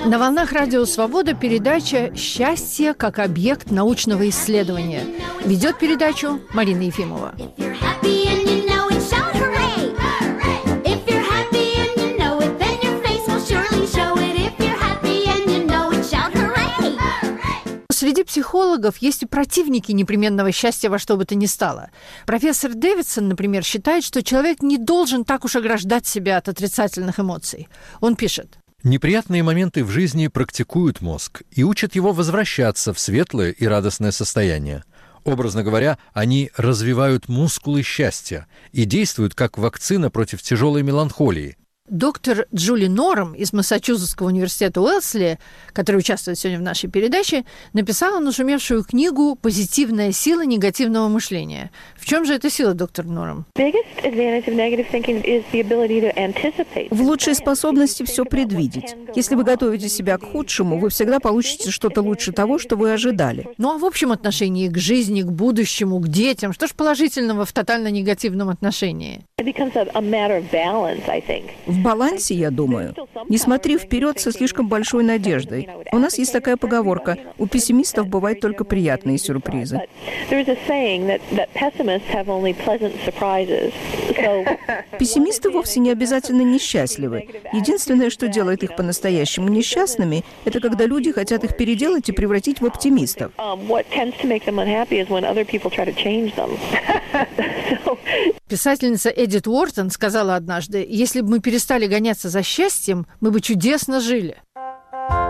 На волнах Радио Свобода передача «Счастье как объект научного исследования». Ведет передачу Марина Ефимова. Среди психологов есть и противники непременного счастья во что бы то ни стало. Профессор Дэвидсон, например, считает, что человек не должен так уж ограждать себя от отрицательных эмоций. Он пишет: неприятные моменты в жизни практикуют мозг и учат его возвращаться в светлое и радостное состояние. Образно говоря, они развивают мускулы счастья и действуют как вакцина против тяжелой меланхолии. Доктор Джули Норам из Массачусетского университета Уэлсли, который участвует сегодня в нашей передаче, написала нашумевшую книгу «Позитивная сила негативного мышления». В чем же эта сила, доктор Норам? В лучшей способности все предвидеть. Если вы готовите себя к худшему, вы всегда получите что-то лучше того, что вы ожидали. Ну а в общем отношении к жизни, к будущему, к детям, что ж положительного в тотально негативном отношении? В балансе, я думаю. Не смотри вперед со слишком большой надеждой. У нас есть такая поговорка: у пессимистов бывают только приятные сюрпризы. Пессимисты вовсе не обязательно несчастливы. Единственное, что делает их по-настоящему несчастными, это когда люди хотят их переделать и превратить в оптимистов. Писательница Эдит Уортон сказала однажды: если бы мы перестали гоняться за счастьем, мы бы чудесно жили.